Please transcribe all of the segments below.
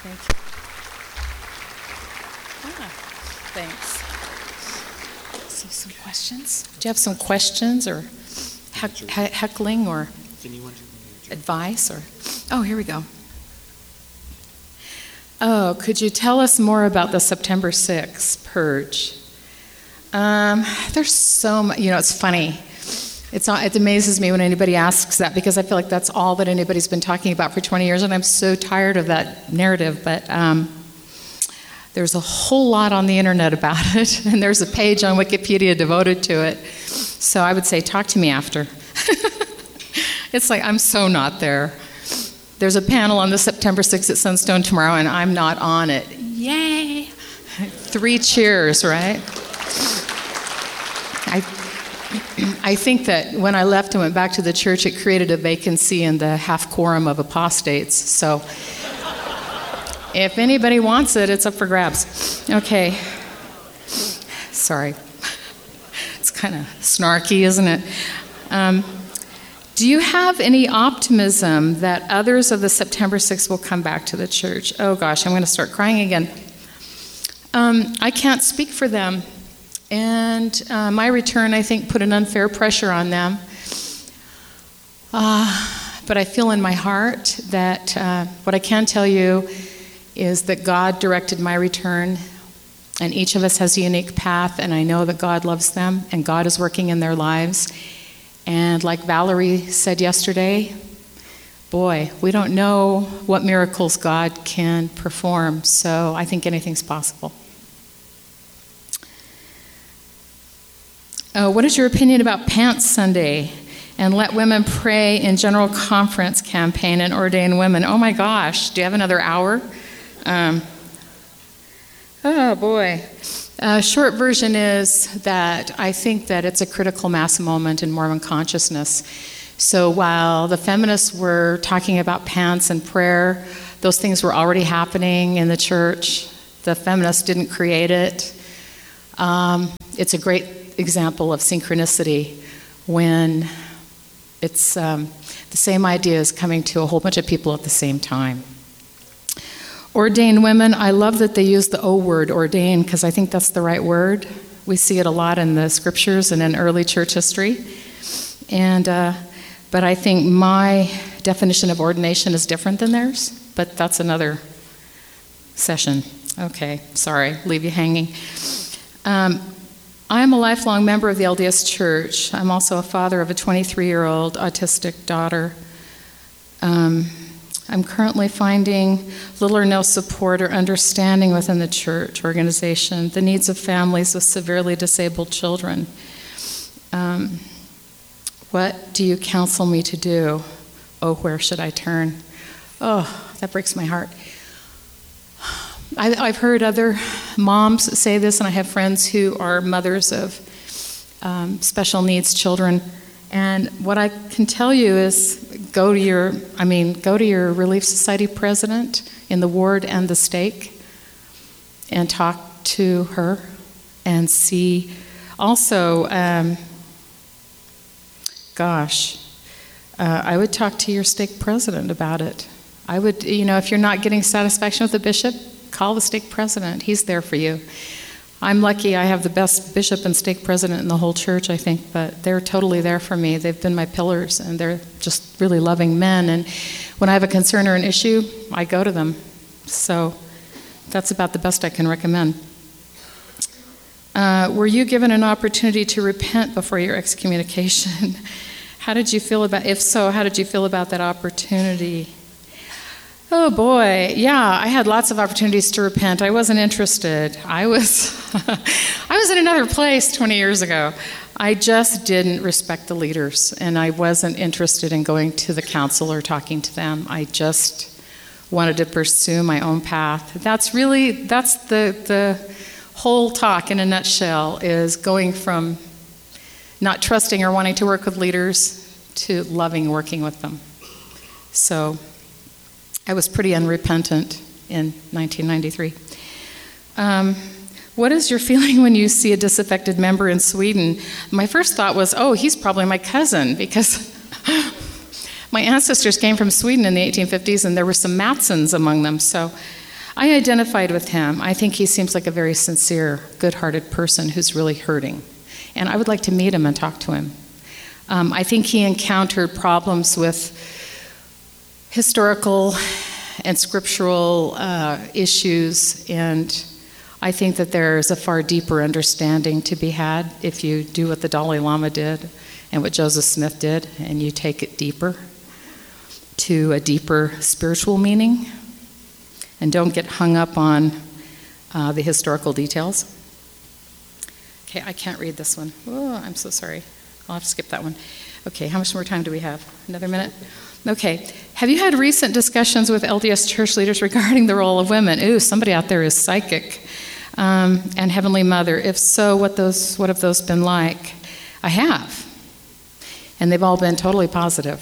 Thank you. Thanks. So some questions? Do you have some questions or heckling or advice? Or oh, here we go. Oh, could you tell us more about the September 6th purge? There's so much, it's funny. It amazes me when anybody asks that, because I feel like that's all that anybody's been talking about for 20 years, and I'm so tired of that narrative. But there's a whole lot on the internet about it, and there's a page on Wikipedia devoted to it. So I would say, talk to me after. It's like, I'm so not there. There's a panel on the September 6th at Sunstone tomorrow, and I'm not on it. Yay! 3 cheers, right? I think that when I left and went back to the church, it created a vacancy in the half quorum of apostates. So if anybody wants it, it's up for grabs. Okay. Sorry. It's kind of snarky, isn't it? Do you have any optimism that others of the September 6th will come back to the church? Oh gosh, I'm going to start crying again. I can't speak for them. And my return, I think, put an unfair pressure on them. But I feel in my heart that what I can tell you is that God directed my return, and each of us has a unique path, and I know that God loves them, and God is working in their lives. And like Valerie said yesterday, boy, we don't know what miracles God can perform, so I think anything's possible. What is your opinion about Pants Sunday and Let Women Pray in General Conference campaign and ordain women? Oh my gosh, do you have another hour? Oh boy. Short version is that I think that it's a critical mass moment in Mormon consciousness. So while the feminists were talking about pants and prayer, those things were already happening in the church. The feminists didn't create it. It's a great example of synchronicity when it's the same idea is coming to a whole bunch of people at the same time. Ordained women, I love that they use the O word, ordain, because I think that's the right word. We see it a lot in the scriptures and in early church history. And but I think my definition of ordination is different than theirs, but that's another session. Okay, sorry, leave you hanging. I am a lifelong member of the LDS Church. I'm also a father of a 23-year-old autistic daughter. I'm currently finding little or no support or understanding within the church organization, the needs of families with severely disabled children. What do you counsel me to do? Oh, where should I turn? Oh, that breaks my heart. I've heard other moms say this, and I have friends who are mothers of special needs children. And what I can tell you is go to your Relief Society president in the ward and the stake and talk to her and see. Also, I would talk to your stake president about it. I would, if you're not getting satisfaction with the bishop, call the stake president. He's there for you. I'm lucky I have the best bishop and stake president in the whole church, I think, but they're totally there for me. They've been my pillars, and they're just really loving men. And when I have a concern or an issue, I go to them. So that's about the best I can recommend. Were you given an opportunity to repent before your excommunication? If so, how did you feel about that opportunity? Oh boy, yeah, I had lots of opportunities to repent. I wasn't interested. I was in another place 20 years ago. I just didn't respect the leaders, and I wasn't interested in going to the council or talking to them. I just wanted to pursue my own path. That's the whole talk in a nutshell, is going from not trusting or wanting to work with leaders to loving working with them. So I was pretty unrepentant in 1993. What is your feeling when you see a disaffected member in Sweden? My first thought was, oh, he's probably my cousin, because my ancestors came from Sweden in the 1850s, and there were some Matsons among them. So I identified with him. I think he seems like a very sincere, good-hearted person who's really hurting. And I would like to meet him and talk to him. I think he encountered problems with historical and scriptural issues, and I think that there's a far deeper understanding to be had if you do what the Dalai Lama did and what Joseph Smith did, and you take it deeper to a deeper spiritual meaning, and don't get hung up on the historical details. Okay, I can't read this one. Oh, I'm so sorry. I'll have to skip that one. Okay, how much more time do we have? Another minute? Okay. Have you had recent discussions with LDS church leaders regarding the role of women? Ooh, somebody out there is psychic. And Heavenly Mother. If so, what have those been like? I have. And they've all been totally positive.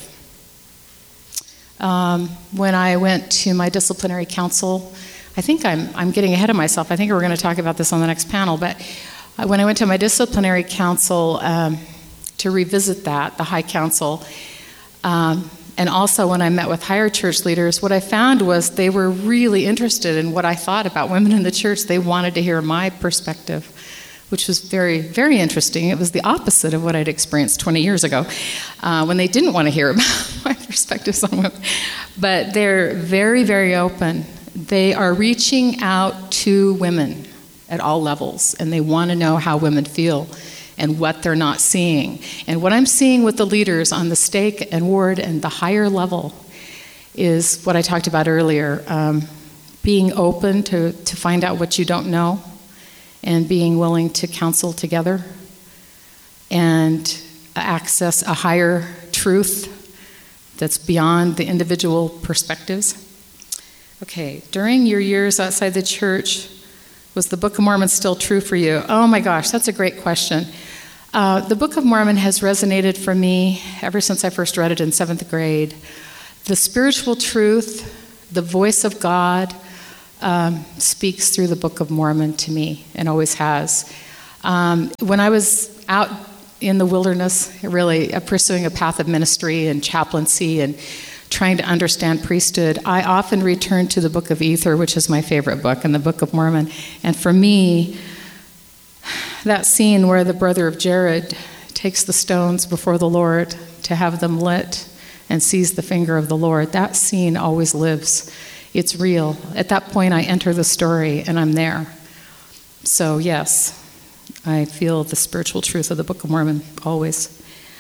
When I went to my disciplinary council, I think I'm getting ahead of myself. I think we're going to talk about this on the next panel. But when I went to my disciplinary council to revisit that, the High Council, and also when I met with higher church leaders, what I found was they were really interested in what I thought about women in the church. They wanted to hear my perspective, which was very, very interesting. It was the opposite of what I'd experienced 20 years ago, when they didn't want to hear about my perspectives on women. But they're very, very open. They are reaching out to women at all levels, and they want to know how women feel and what they're not seeing. And what I'm seeing with the leaders on the stake and ward and the higher level is what I talked about earlier, being open to find out what you don't know, and being willing to counsel together and access a higher truth that's beyond the individual perspectives. Okay, during your years outside the church, was the Book of Mormon still true for you? Oh my gosh, that's a great question. The Book of Mormon has resonated for me ever since I first read it in 7th grade. The spiritual truth, the voice of God, speaks through the Book of Mormon to me, and always has. When I was out in the wilderness, really pursuing a path of ministry and chaplaincy and trying to understand priesthood, I often returned to the Book of Ether, which is my favorite book, and the Book of Mormon. And for me, that scene where the brother of Jared takes the stones before the Lord to have them lit and sees the finger of the Lord, that scene always lives. It's real. At that point, I enter the story, and I'm there. So yes, I feel the spiritual truth of the Book of Mormon always.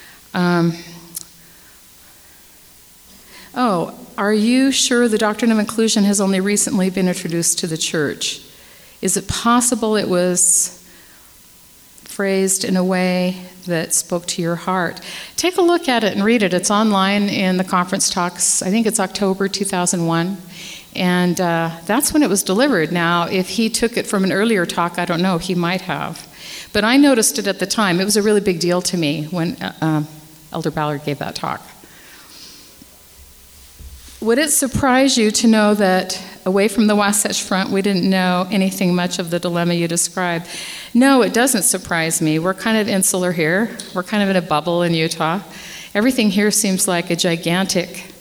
Are you sure the doctrine of inclusion has only recently been introduced to the church? Is it possible it was phrased in a way that spoke to your heart? Take a look at it and read it. It's online in the conference talks. I think it's October 2001. And that's when it was delivered. Now, if he took it from an earlier talk, I don't know. He might have. But I noticed it at the time. It was a really big deal to me when Elder Ballard gave that talk. Would it surprise you to know that away from the Wasatch Front, we didn't know anything much of the dilemma you described? No, it doesn't surprise me. We're kind of insular here. We're kind of in a bubble in Utah. Everything here seems like a gigantic,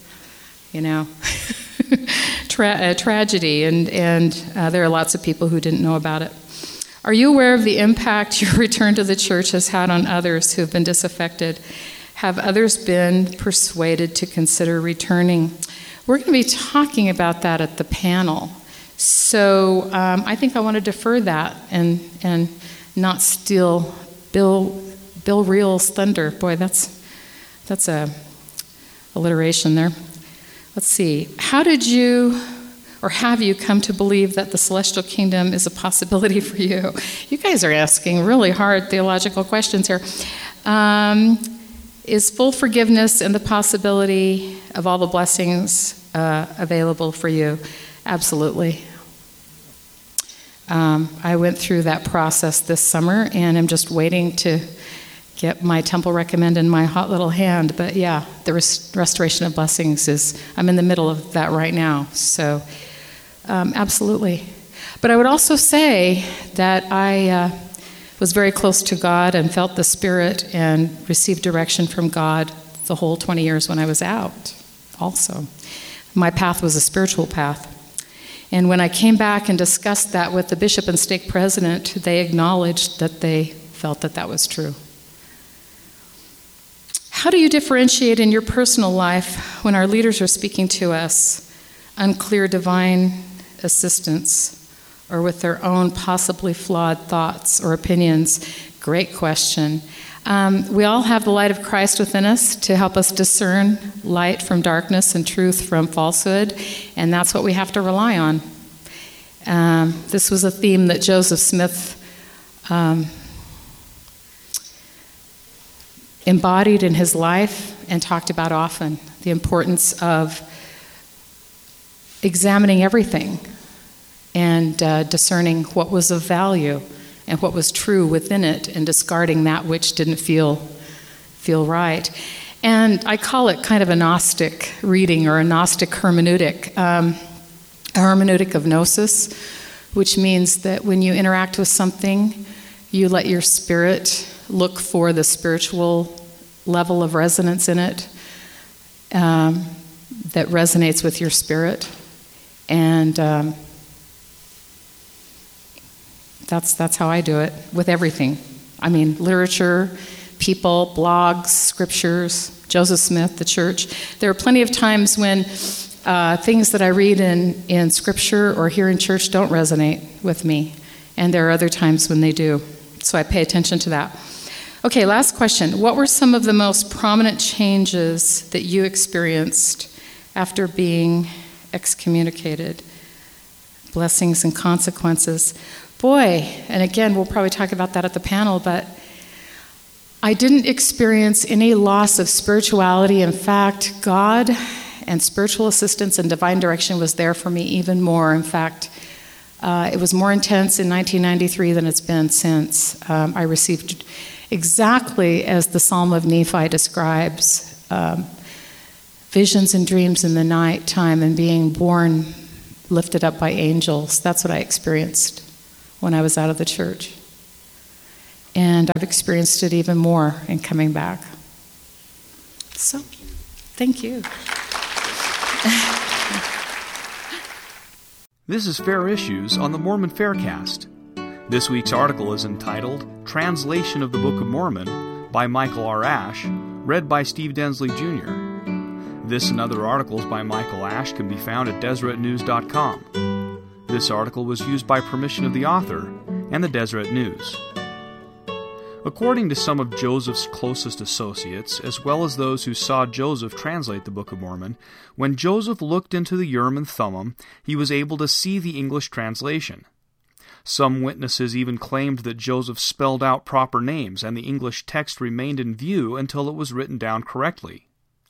tragedy, and there are lots of people who didn't know about it. Are you aware of the impact your return to the church has had on others who have been disaffected? Have others been persuaded to consider returning? We're going to be talking about that at the panel. So I think I want to defer that and not steal Bill Reel's thunder. Boy, that's a alliteration there. Let's see. How did you, or have you come to believe that the celestial kingdom is a possibility for you? You guys are asking really hard theological questions here. Is full forgiveness and the possibility of all the blessings available for you? Absolutely. I went through that process this summer, and I'm just waiting to get my temple recommend in my hot little hand. But yeah, the restoration of blessings I'm in the middle of that right now. So absolutely. But I would also say that I was very close to God and felt the Spirit and received direction from God the whole 20 years when I was out also. My path was a spiritual path. And when I came back and discussed that with the bishop and stake president, they acknowledged that they felt that that was true. How do you differentiate in your personal life when our leaders are speaking to us unclear divine assistance or with their own possibly flawed thoughts or opinions? Great question. We all have the light of Christ within us to help us discern light from darkness and truth from falsehood, and that's what we have to rely on. This was a theme that Joseph Smith embodied in his life and talked about often, the importance of examining everything and discerning what was of value and what was true within it, and discarding that which didn't feel right. And I call it kind of a Gnostic reading or a Gnostic hermeneutic, a hermeneutic of gnosis, which means that when you interact with something, you let your spirit look for the spiritual level of resonance in it that resonates with your spirit. And that's how I do it with everything. I mean, literature, people, blogs, scriptures, Joseph Smith, the church. There are plenty of times when things that I read in scripture or here in church don't resonate with me. And there are other times when they do. So I pay attention to that. Okay, last question. What were some of the most prominent changes that you experienced after being excommunicated? Blessings and consequences. Boy, and again, we'll probably talk about that at the panel, but I didn't experience any loss of spirituality. In fact, God and spiritual assistance and divine direction was there for me even more. In fact, it was more intense in 1993 than it's been since. I received exactly as the Psalm of Nephi describes, visions and dreams in the night time and being born, lifted up by angels. That's what I experienced when I was out of the church. And I've experienced it even more in coming back. So, thank you. This is Fair Issues on the Mormon Faircast. This week's article is entitled Translation of the Book of Mormon by Michael R. Ash, read by Steve Densley Jr. This and other articles by Michael Ash can be found at DeseretNews.com. This article was used by permission of the author and the Deseret News. According to some of Joseph's closest associates, as well as those who saw Joseph translate the Book of Mormon, when Joseph looked into the Urim and Thummim, he was able to see the English translation. Some witnesses even claimed that Joseph spelled out proper names and the English text remained in view until it was written down correctly.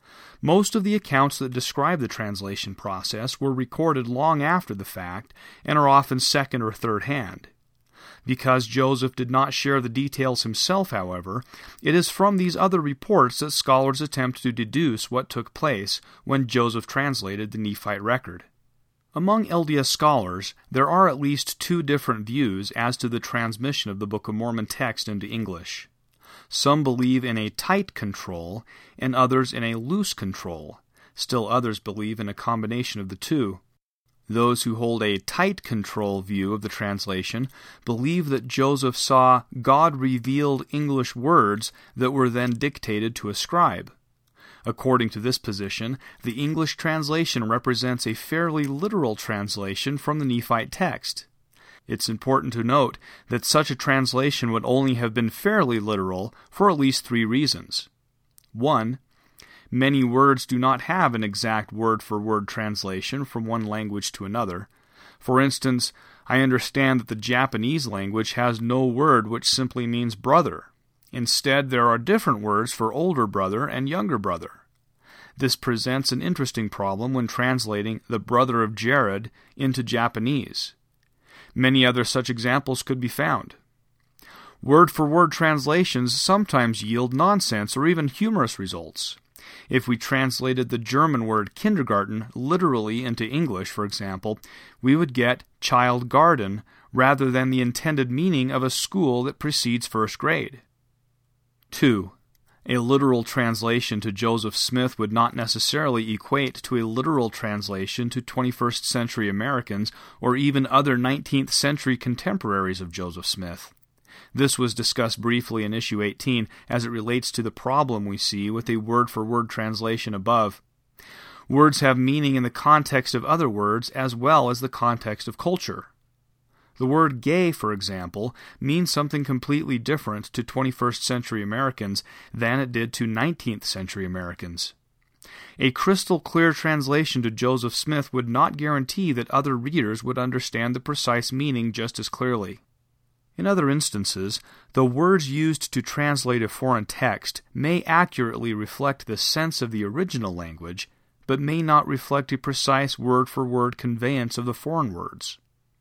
Most of the accounts that describe the translation process were recorded long after the fact and are often second or third hand. Because Joseph did not share the details himself, however, it is from these other reports that scholars attempt to deduce what took place when Joseph translated the Nephite record. Among LDS scholars, there are at least two different views as to the transmission of the Book of Mormon text into English. Some believe in a tight control, and others in a loose control. Still others believe in a combination of the two. Those who hold a tight control view of the translation believe that Joseph saw God-revealed English words that were then dictated to a scribe. According to this position, the English translation represents a fairly literal translation from the Nephite text. It's important to note that such a translation would only have been fairly literal for at least three reasons. 1. Many words do not have an exact word-for-word translation from one language to another. For instance, I understand that the Japanese language has no word which simply means brother. Instead, there are different words for older brother and younger brother. This presents an interesting problem when translating the brother of Jared into Japanese. Many other such examples could be found. Word-for-word translations sometimes yield nonsense or even humorous results. If we translated the German word kindergarten literally into English, for example, we would get child garden rather than the intended meaning of a school that precedes first grade. 2. A literal translation to Joseph Smith would not necessarily equate to a literal translation to 21st century Americans or even other 19th century contemporaries of Joseph Smith. This was discussed briefly in Issue 18 as it relates to the problem we see with a word-for-word translation above. Words have meaning in the context of other words as well as the context of culture. The word gay, for example, means something completely different to 21st century Americans than it did to 19th century Americans. A crystal clear translation to Joseph Smith would not guarantee that other readers would understand the precise meaning just as clearly. In other instances, the words used to translate a foreign text may accurately reflect the sense of the original language, but may not reflect a precise word-for-word conveyance of the foreign words.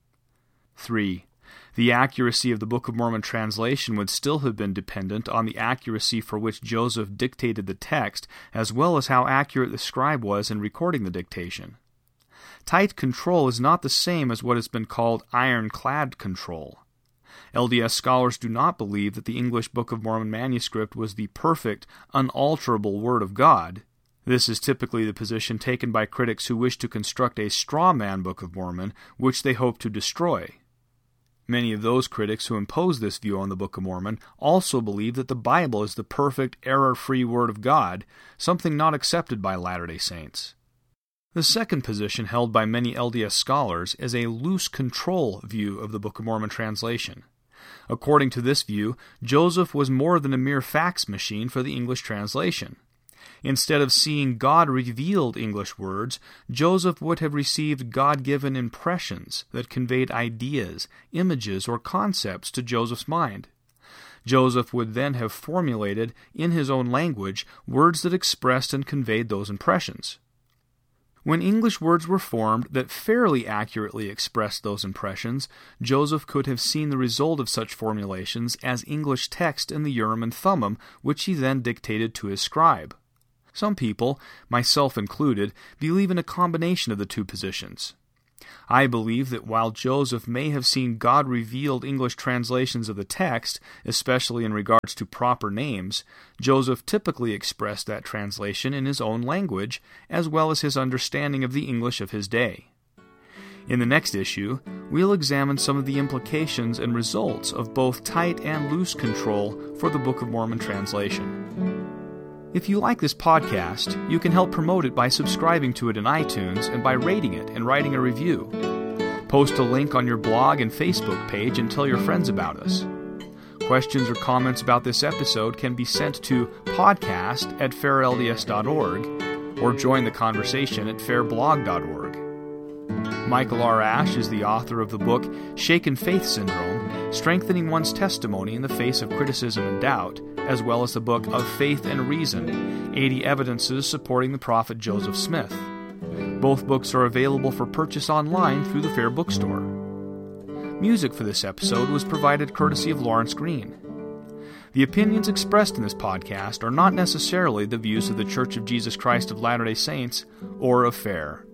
3. The accuracy of the Book of Mormon translation would still have been dependent on the accuracy for which Joseph dictated the text, as well as how accurate the scribe was in recording the dictation. Tight control is not the same as what has been called ironclad control. LDS scholars do not believe that the English Book of Mormon manuscript was the perfect, unalterable Word of God. This is typically the position taken by critics who wish to construct a straw man Book of Mormon, which they hope to destroy. Many of those critics who impose this view on the Book of Mormon also believe that the Bible is the perfect, error-free Word of God, something not accepted by Latter-day Saints. The second position held by many LDS scholars is a loose control view of the Book of Mormon translation. According to this view, Joseph was more than a mere fax machine for the English translation. Instead of seeing God-revealed English words, Joseph would have received God-given impressions that conveyed ideas, images, or concepts to Joseph's mind. Joseph would then have formulated, in his own language, words that expressed and conveyed those impressions. When English words were formed that fairly accurately expressed those impressions, Joseph could have seen the result of such formulations as English text in the Urim and Thummim, which he then dictated to his scribe. Some people, myself included, believe in a combination of the two positions. I believe that while Joseph may have seen God-revealed English translations of the text, especially in regards to proper names, Joseph typically expressed that translation in his own language, as well as his understanding of the English of his day. In the next issue, we'll examine some of the implications and results of both tight and loose control for the Book of Mormon translation. If you like this podcast, you can help promote it by subscribing to it in iTunes and by rating it and writing a review. Post a link on your blog and Facebook page and tell your friends about us. Questions or comments about this episode can be sent to podcast@fairlds.org or join the conversation at fairblog.org. Michael R. Ash is the author of the book Shaken Faith Syndrome, Strengthening One's Testimony in the Face of Criticism and Doubt, as well as the book Of Faith and Reason, 80 Evidences Supporting the Prophet Joseph Smith. Both books are available for purchase online through the Fair Bookstore. Music for this episode was provided courtesy of Lawrence Green. The opinions expressed in this podcast are not necessarily the views of the Church of Jesus Christ of Latter-day Saints or of Fair.